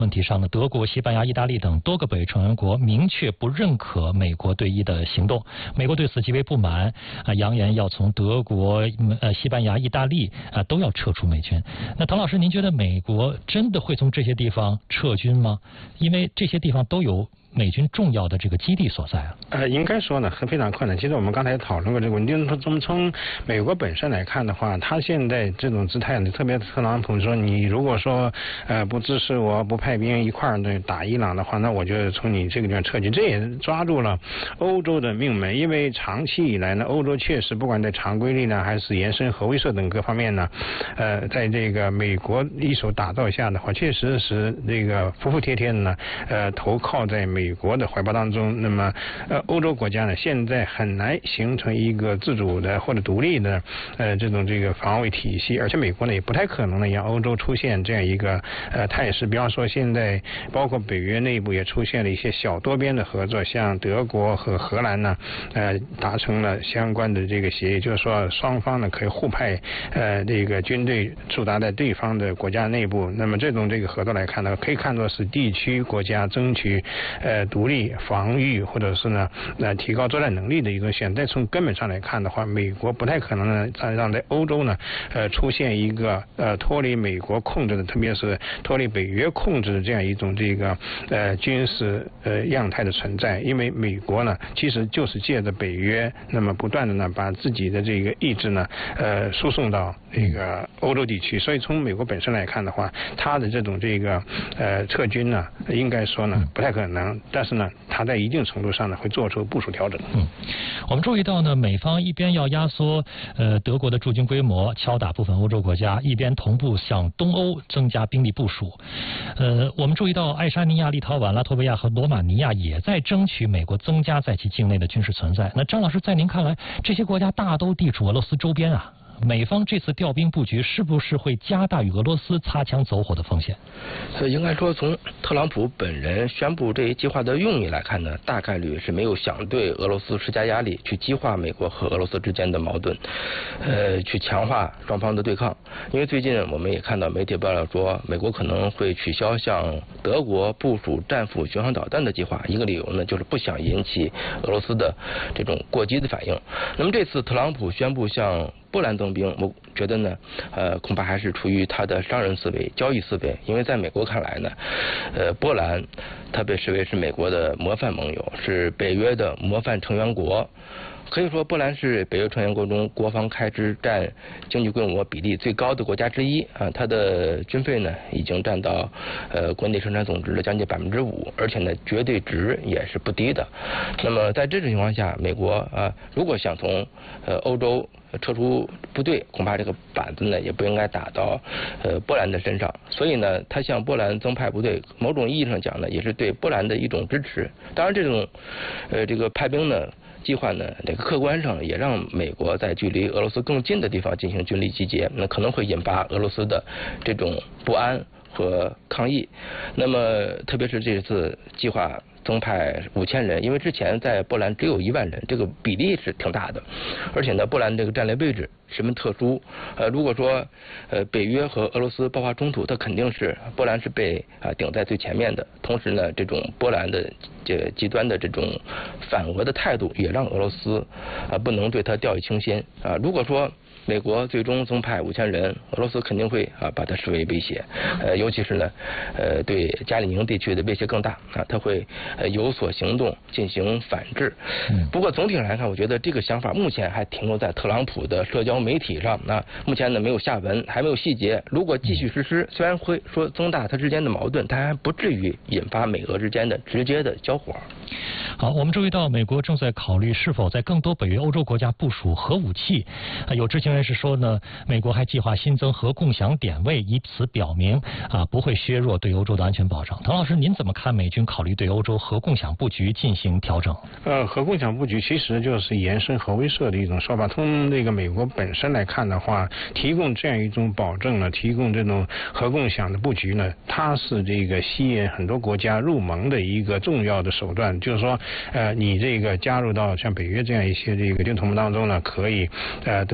问题上呢，德国、西班牙、意大利等多个北约成员国明确不认可美国对伊的行动。美国对此极为不满，扬言要从德国、西班牙、意大利都要撤出美军。那唐老师，您觉得美国真的会从这些地方撤军吗？因为这些地方都有美军重要的这个基地所在啊。 应该说呢，非常困难。其实我们刚才讨论过这个问题，从美国本身来看的话，他现在这种姿态呢，特别特朗普说，你如果说不支持我，不派兵一块儿打伊朗的话，那我就从你这个地方撤军。这也抓住了欧洲的命脉，因为长期以来呢，欧洲确实不管在常规力量还是延伸核威慑等各方面呢，在这个美国一手打造下的话，确实是这个服服帖帖的呢，投靠在美国的怀抱当中。那么欧洲国家呢，现在很难形成一个自主的或者独立的这个防卫体系，而且美国呢也不太可能呢让欧洲出现这样一个态势。比方说现在包括北约内部也出现了一些小多边的合作，像德国和荷兰呢达成了相关的这个协议，就是说双方呢可以互派这个军队驻扎在对方的国家内部。那么这种合作来看呢，可以看作是地区国家争取独立防御或者是呢提高作战能力的一种选择。从根本上来看的话，美国不太可能呢让在欧洲呢出现一个脱离美国控制的，特别是脱离北约控制的这样一种军事样态的存在。因为美国呢其实就是借着北约，那么不断的呢把自己的这个意志呢输送到这个欧洲地区。所以从美国本身来看的话，它的这种撤军呢，应该说呢不太可能，但是呢它在一定程度上呢会做出部署调整。 我们注意到呢，美方一边要压缩德国的驻军规模，敲打部分欧洲国家，一边同步向东欧增加兵力部署。我们注意到爱沙尼亚、立陶宛、拉脱维亚和罗马尼亚也在争取美国增加在其境内的军事存在。那张老师，在您看来，这些国家大都地处俄罗斯周边啊，美方这次调兵布局是不是会加大与俄罗斯擦枪走火的风险？ 应该说，从特朗普本人宣布这一计划的用意来看呢，大概率是没有想对俄罗斯施加压力，去激化美国和俄罗斯之间的矛盾，去强化双方的对抗。因为最近我们也看到媒体报道说，美国可能会取消向德国部署战斧巡航导弹的计划，一个理由呢就是不想引起俄罗斯的这种过激的反应。那么这次特朗普宣布向波兰增兵，我觉得呢，恐怕还是出于他的商人思维、交易思维。因为在美国看来呢，波兰它被视为是美国的模范盟友，是北约的模范成员国。可以说，波兰是北约成员国中国防开支占经济规模比例最高的国家之一啊。它的军费呢，已经占到国内生产总值的将近5%，而且呢，绝对值也是不低的。那么在这种情况下，美国如果想从欧洲撤出部队，恐怕这个板子呢也不应该打到波兰的身上。所以呢，他向波兰增派部队，某种意义上讲呢，也是对波兰的一种支持。当然，这种这个派兵呢计划呢，这个客观上也让美国在距离俄罗斯更近的地方进行军力集结，那可能会引发俄罗斯的这种不安和抗议。那么，特别是这次计划增派5000人，因为之前在波兰只有1万人，这个比例是挺大的，而且呢，波兰这个战略位置十分特殊。如果说北约和俄罗斯爆发冲突，它肯定是波兰是被顶在最前面的。同时呢，这种波兰的极端的这种反俄的态度，也让俄罗斯不能对它掉以轻心啊。如果说美国最终增派5000人，俄罗斯肯定会把它视为威胁，尤其是呢，对加里宁地区的威胁更大啊，它会有所行动进行反制。不过总体上来看，我觉得这个想法目前还停留在特朗普的社交媒体上啊，目前呢没有下文，还没有细节。如果继续实施，虽然会说增大它之间的矛盾，但还不至于引发美俄之间的直接的交火。 好，我们注意到美国正在考虑是否在更多北约欧洲国家部署核武器。有知情人士说呢，美国还计划新增核共享点位，以此表明不会削弱对欧洲的安全保障。唐老师，您怎么看美军考虑对欧洲核共享布局进行调整？ 核共享布局其实就是延伸核威慑的一种说法。从这个美国本身来看的话，提供这样一种保证呢，提供这种核共享的布局呢，它是这个吸引很多国家入盟的一个重要的手段。就是说，你这个加入到像北约这样一些这个军同盟当中呢，可以得到美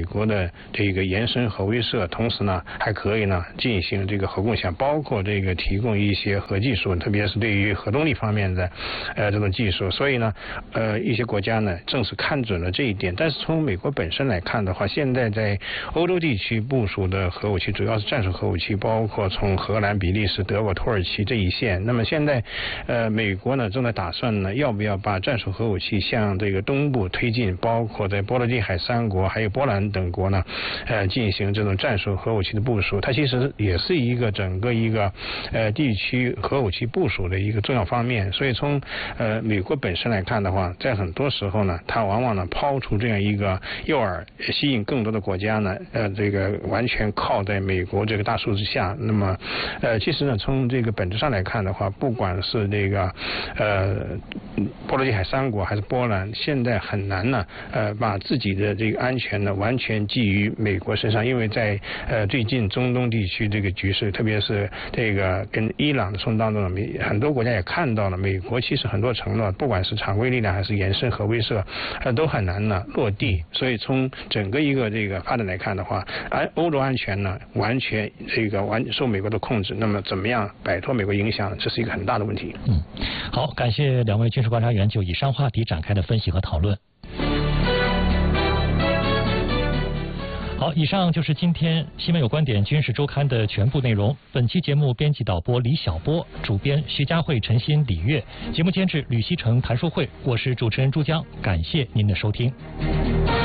国的这个延伸核威慑，同时呢还可以呢进行这个核共享，包括这个提供一些核技术，特别是对于核动力方面的这种技术。所以呢一些国家呢正是看准了这一点。但是从美国本身来看的话，现在在欧洲地区部署的核武器主要是战术核武器，包括从荷兰、比利时、德国、土耳其这一线。那么现在美国呢正在打算呢要不要把战术核武器向这个东部推进，包括在波罗的海三国还有波兰等国呢进行这种战术核武器的部署。它其实也是一个整个一个地区核武器部署的一个重要方面。所以从美国本身来看的话，在很多时候呢它往往呢抛出这样一个诱饵，吸引更多的国家呢这个完全靠在美国这个大树之下。那么其实呢从这个本质上来看的话，不管是这个波罗的海三国还是波兰，现在很难呢把自己的这个安全呢完全寄于美国身上。因为在最近中东地区这个局势，特别是这个跟伊朗的冲突当中，很多国家也看到了美国其实很多承诺，不管是常规力量还是延伸核威慑都很难呢落地。所以从整个一个这个发展来看的话，欧洲安全呢完全这个受美国的控制，那么怎么样摆脱美国影响，这是一个很大的问题。 好，感谢两位军事观察员就以上话题展开的分析和讨论。好，以上就是今天《新闻有观点》军事周刊的全部内容。本期节目编辑导播李晓波，主编徐佳慧、陈鑫、李月，节目监制吕希成、谭淑慧，我是主持人朱江，感谢您的收听。